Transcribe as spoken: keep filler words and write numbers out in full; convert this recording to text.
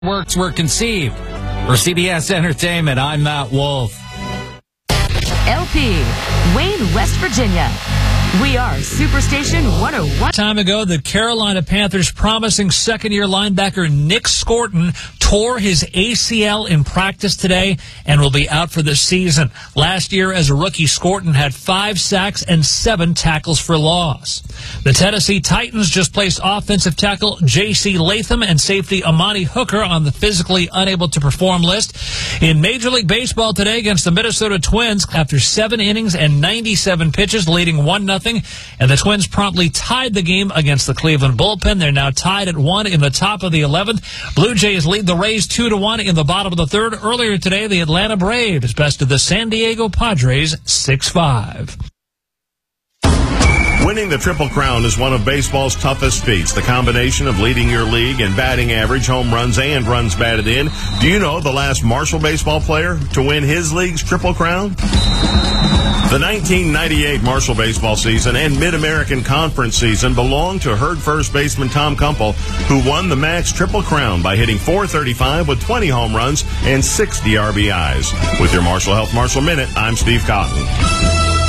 Works were conceived. For C B S Entertainment, I'm Matt Wolf. L P, Wayne, West Virginia. We are Superstation one oh one. Time ago, the Carolina Panthers' promising second-year linebacker Nick Scorton tore his A C L in practice today and will be out for the season. Last year, as a rookie, Scorton had five sacks and seven tackles for loss. The Tennessee Titans just placed offensive tackle J C Latham and safety Amani Hooker on the physically unable to perform list. In Major League Baseball today against the Minnesota Twins, after seven innings and ninety-seven pitches, leading one nothing, and the Twins promptly tied the game against the Cleveland bullpen. They're now tied at one in the top of the eleventh. Blue Jays lead the Rays two to one in the bottom of the third. Earlier today, the Atlanta Braves bested the San Diego Padres six five. Winning the Triple Crown is one of baseball's toughest feats. The combination of leading your league and batting average, home runs, and runs batted in. Do you know the last Marshall baseball player to win his league's Triple Crown? The nineteen ninety-eight Marshall baseball season and Mid-American Conference season belonged to Herd first baseman Tom Kumpel, who won the Max Triple Crown by hitting four thirty-five with twenty home runs and sixty R B Is. With your Marshall Health Marshall Minute, I'm Steve Cotton.